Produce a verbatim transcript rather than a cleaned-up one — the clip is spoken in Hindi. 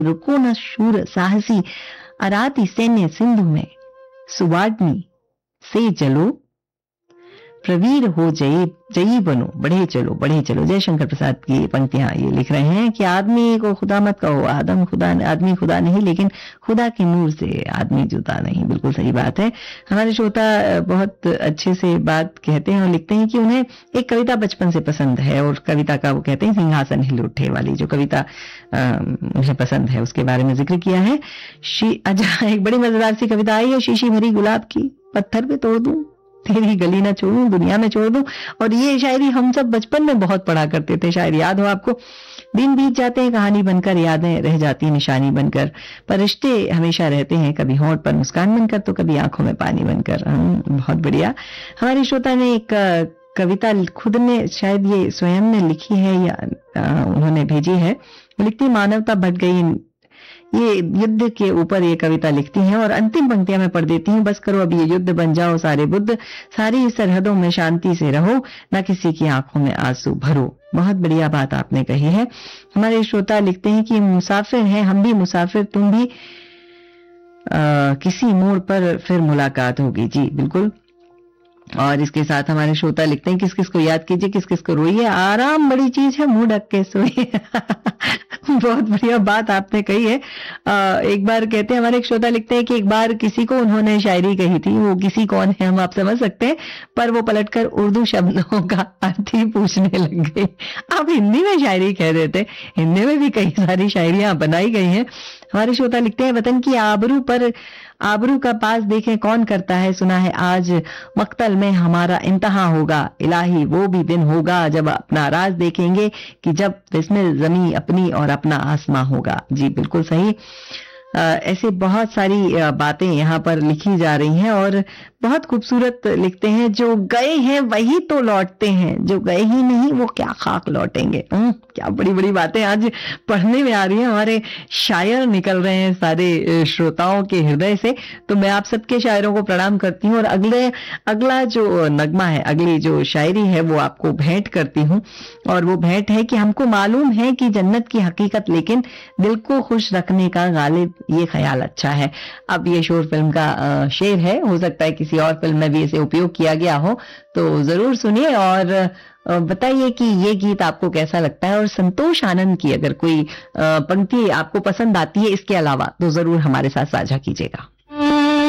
रुको न शूर साहसी, अराती सैन्य सिंधु में, सुवाग्नि से जलो, प्रवीर हो जयी जयी बनो, बढ़े चलो बढ़े चलो। जयशंकर प्रसाद की पंक्तियां ये लिख रहे हैं कि आदमी को खुदा मत कहो, आदम खुदा, आदमी खुदा नहीं, लेकिन खुदा के नूर से आदमी जुदा नहीं। बिल्कुल सही बात है। हमारे श्रोता बहुत अच्छे से बात कहते हैं और लिखते हैं कि उन्हें एक कविता बचपन से पसंद है, और कविता का वो कहते हैं सिंहासन हिल उठे वाली जो कविता उन्हें पसंद है, उसके बारे में जिक्र किया है। अच्छा, एक बड़ी मजेदार सी कविता आई है, शीशी भरी गुलाब की, पत्थर पे तोड़ दूं, तेरी गली ना छोड़ूं, दुनिया में छोड़ दूं। और ये शायरी हम सब बचपन में बहुत पढ़ा करते थे, शायद याद हो आपको। दिन बीत जाते हैं कहानी बनकर, यादें रह जाती हैं निशानी बनकर, पर रिश्ते हमेशा रहते हैं, कभी होंठ पर मुस्कान बनकर तो कभी आंखों में पानी बनकर। बहुत बढ़िया। हमारी श्रोता ने एक कविता खुद ने, शायद ये स्वयं ने लिखी है या उन्होंने भेजी है, लिखती मानवता बढ़ गई, ये युद्ध के ऊपर ये कविता लिखती हैं और अंतिम पंक्तियां मैं पढ़ देती हूँ। बस करो अब ये युद्ध, बन जाओ सारे बुद्ध, सारी सरहदों में शांति से रहो, ना किसी की आंखों में आंसू भरो। बहुत बढ़िया बात आपने कही है। हमारे श्रोता लिखते हैं कि मुसाफिर हैं हम भी, मुसाफिर तुम भी, आ, किसी मोड़ पर फिर मुलाकात होगी। जी बिल्कुल। और इसके साथ हमारे श्रोता लिखते हैं किस किस को याद कीजिए, किस किस को रोइए, आराम बड़ी चीज है, मुंह ढक के सोइए। बहुत बढ़िया बात आपने कही है। आ, एक बार कहते हैं, हमारे एक श्रोता लिखते हैं कि एक बार किसी को उन्होंने शायरी कही थी, वो किसी कौन है हम आप समझ सकते हैं, पर वो पलटकर उर्दू शब्दों का अर्थ ही पूछने लग गए। आप हिंदी में शायरी कह देते, हिंदी में भी कई सारी शायरियां बनाई गई हैं। हमारे श्रोता लिखते हैं, वतन की आबरू पर आबरू का पास देखें कौन करता है, सुना है आज मक्तल में हमारा इम्तहां होगा, इलाही वो भी दिन होगा जब अपना राज देखेंगे, कि जब इसमें जमी अपनी और अपना आसमां होगा। जी बिल्कुल सही। आ, ऐसे बहुत सारी आ, बातें यहाँ पर लिखी जा रही हैं और बहुत खूबसूरत लिखते हैं, जो गए हैं वही तो लौटते हैं, जो गए ही नहीं वो क्या खाक लौटेंगे। क्या बड़ी बड़ी बातें आज पढ़ने में आ रही हैं, हमारे शायर निकल रहे हैं सारे श्रोताओं के हृदय से। तो मैं आप सबके शायरों को प्रणाम करती हूँ और अगले अगला जो नगमा है, अगली जो शायरी है वो आपको भेंट करती हूँ। और वो भेंट है कि हमको मालूम है कि जन्नत की हकीकत, लेकिन दिल को खुश रखने का गालिब ये ख्याल अच्छा है। अब ये शोर फिल्म का शेर है, हो सकता है किसी और फिल्म में भी इसे उपयोग किया गया हो, तो जरूर सुनिए और बताइए कि ये गीत आपको कैसा लगता है। और संतोष आनंद की अगर कोई पंक्ति आपको पसंद आती है इसके अलावा, तो जरूर हमारे साथ साझा कीजिएगा।